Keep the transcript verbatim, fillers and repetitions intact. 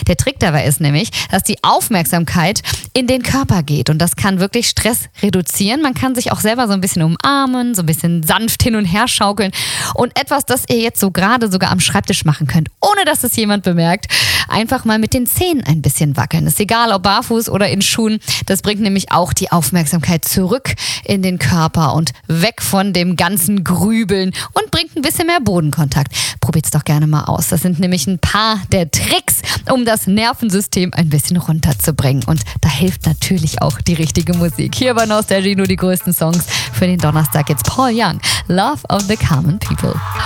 Der Trick dabei ist nämlich, dass die Aufmerksamkeit in den Körper geht und das kann wirklich Stress reduzieren. Man kann sich auch selber so ein bisschen umarmen, so ein bisschen sanft hin und her schaukeln und etwas, das ihr jetzt so gerade sogar am Schreibtisch machen könnt, ohne dass es jemand bemerkt, einfach mal mit den Zehen ein bisschen wackeln. Ist egal, ob barfuß oder in Schuhen. Das bringt nämlich auch die Aufmerksamkeit zurück in den Körper und weg von dem ganzen Grübeln und bringt ein bisschen mehr Bodenkontakt. Probiert's doch gerne mal aus. Das sind nämlich ein paar der Tricks, um das Nervensystem ein bisschen runterzubringen. Und da hilft natürlich auch die richtige Musik. Hier bei Nostalgie nur die größten Songs für den Donnerstag. Jetzt Paul Young, Love of the Common People.